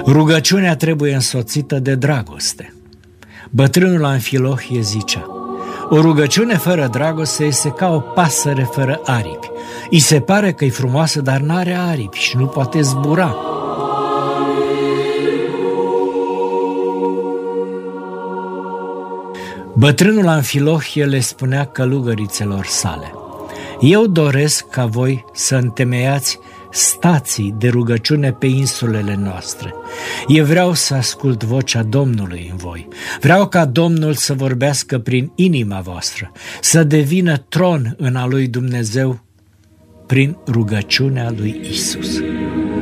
Rugăciunea trebuie însoțită de dragoste. Bătrânul Amfilohie zicea: o rugăciune fără dragoste este ca o pasăre fără aripi. I se pare că e frumoasă, dar n-are aripi și nu poate zbura. Bătrânul Amfilohie le spunea călugărițelor sale: eu doresc ca voi să întemeiați stații de rugăciune pe insulele noastre. Eu vreau să ascult vocea Domnului în voi. Vreau ca Domnul să vorbească prin inima voastră, să devină tron în a lui Dumnezeu prin rugăciunea lui Isus.